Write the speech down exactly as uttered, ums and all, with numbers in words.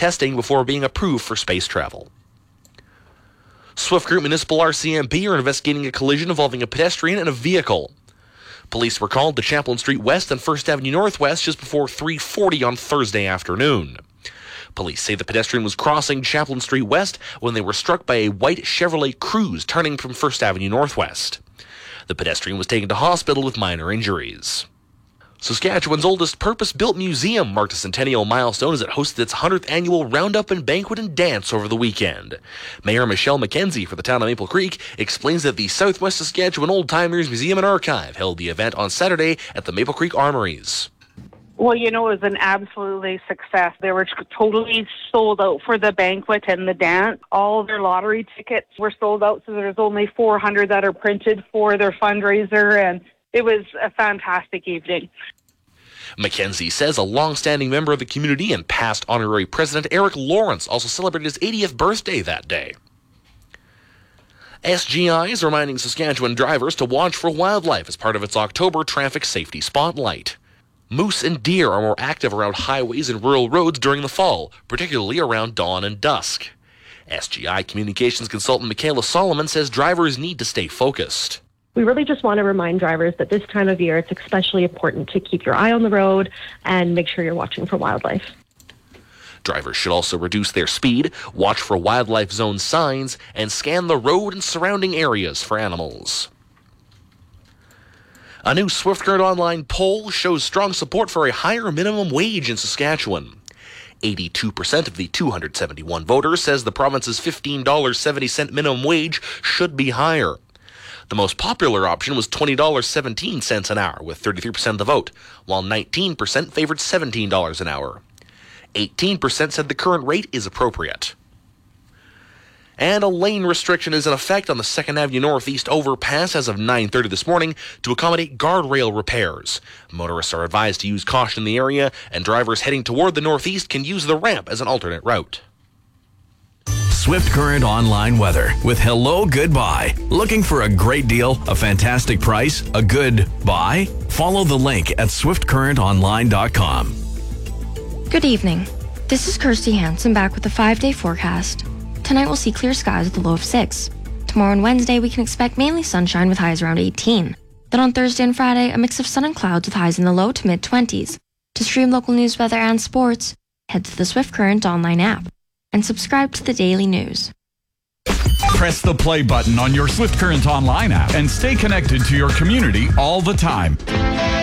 testing before being approved for space travel. Swift Current Municipal R C M P are investigating a collision involving a pedestrian and a vehicle. Police were called to Chaplin Street West and First Avenue Northwest just before three forty on Thursday afternoon. Police say the pedestrian was crossing Chaplin Street West when they were struck by a white Chevrolet Cruze turning from First Avenue Northwest. The pedestrian was taken to hospital with minor injuries. Saskatchewan's oldest purpose-built museum marked a centennial milestone as it hosted its one hundredth annual Roundup and Banquet and Dance over the weekend. Mayor Michelle McKenzie for the town of Maple Creek explains that the Southwest Saskatchewan Old Timers Museum and Archive held the event on Saturday at the Maple Creek Armories. Well, you know, it was an absolutely success. They were totally sold out for the banquet and the dance. All their lottery tickets were sold out, so there's only four hundred that are printed for their fundraiser, and it was a fantastic evening. McKenzie says a long-standing member of the community and past honorary president Eric Lawrence also celebrated his eightieth birthday that day. S G I is reminding Saskatchewan drivers to watch for wildlife as part of its October Traffic Safety Spotlight. Moose and deer are more active around highways and rural roads during the fall, particularly around dawn and dusk. S G I communications consultant Michaela Solomon says drivers need to stay focused. We really just want to remind drivers that this time of year, it's especially important to keep your eye on the road and make sure you're watching for wildlife. Drivers should also reduce their speed, watch for wildlife zone signs, and scan the road and surrounding areas for animals. A new Swift Current Online poll shows strong support for a higher minimum wage in Saskatchewan. eighty-two percent of the two hundred seventy-one voters says the province's fifteen dollars and seventy cents minimum wage should be higher. The most popular option was twenty dollars and seventeen cents an hour, with thirty-three percent of the vote, while nineteen percent favored seventeen dollars an hour. eighteen percent said the current rate is appropriate. And a lane restriction is in effect on the second Avenue Northeast overpass as of nine thirty this morning to accommodate guardrail repairs. Motorists are advised to use caution in the area, and drivers heading toward the northeast can use the ramp as an alternate route. Swift Current Online weather with Hello Goodbye. Looking for a great deal, a fantastic price, a good buy? Follow the link at swift current online dot com. Good evening. This is Kirsty Hansen back with the five-day forecast. Tonight we'll see clear skies with a low of six. Tomorrow and Wednesday we can expect mainly sunshine with highs around eighteen. Then on Thursday and Friday, a mix of sun and clouds with highs in the low to mid-twenties. To stream local news, weather, and sports, head to the Swift Current Online app and subscribe to the daily news. Press the play button on your Swift Current Online app and stay connected to your community all the time.